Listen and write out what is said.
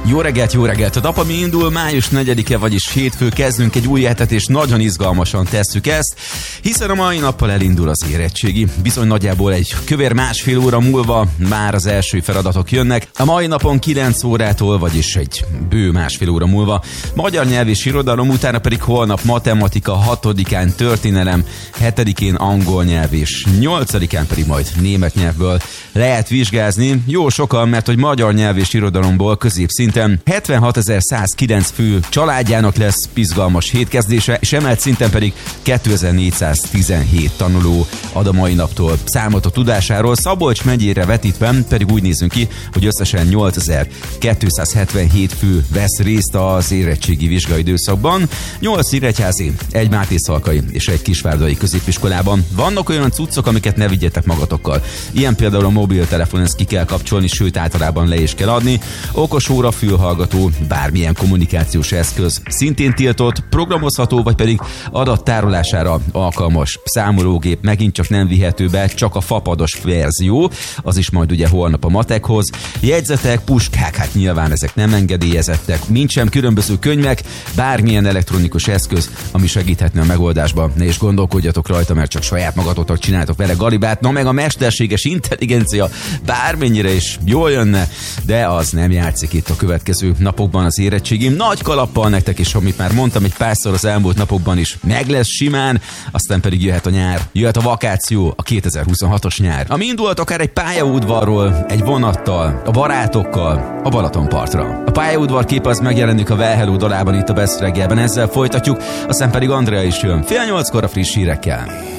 Jó reggelt! A nap, ami indul, május 4-e, vagyis hétfő, kezdünk egy új hetet, és nagyon izgalmasan tesszük ezt, hiszen a mai nappal elindul az érettségi. Bizony nagyjából egy kövér másfél óra múlva már az első feladatok jönnek. A mai napon 9 órától, vagyis egy bő másfél óra múlva magyar nyelv és irodalom, utána pedig holnap matematika, 6-án történelem, 7-én angol nyelv és 8-án pedig majd német nyelvből lehet vizsgázni. Jó sokan, mert hogy magyar nyelv és irodalomból középszinten 76.109 fő családjának lesz izgalmas hétkezdése, és emelt szinten pedig 2417 tanuló ad a mai naptól számot a tudásáról. Szabolcs megyére vetítve pedig úgy nézünk ki, hogy összesen 8277 fő vesz részt az érettségi vizsgai időszakban. 8 nyíregyházi, egy mátészalkai és egy kisvárdai középiskolában. Vannak olyan cuccok, amiket ne vigyetek magatokkal. Ilyen például a mobiltelefon, ezt ki kell kapcsolni, sőt általában le is kell adni. Okos óra, fülhallgató, bármilyen kommunikációs eszköz szintén tiltott, programozható vagy pedig adattárolására alkalmas számológép megint csak nem vihető be, csak a fapados verzió, az is majd ugye holnap a matekhoz. Jegyzetek, puskák, hát nyilván ezek nem engedélyezettek, mint sem különböző könyvek, bármilyen elektronikus eszköz, ami segíthetne a megoldásba. Ne is gondolkodjatok rajta, mert csak saját magatoknak csináltok vele galibát, na meg a mesterséges intelligencia bármennyire is jól jönne, de az nem játszik itt a következő napokban az érettségim. Nagy kalappal nektek is, amit már mondtam egy párszor az elmúlt napokban is, meg lesz simán, aztán pedig jöhet a nyár, jöhet a vakáció, a 2026-os nyár, ami indulhat akár egy pályaudvarról, egy vonattal, a barátokkal, a Balatonpartra. A pályaudvar kép az megjelenik a Well Hello dalában itt a Best reggelben, ezzel folytatjuk, aztán pedig Andrea is jön 7:30 a friss hírekkel.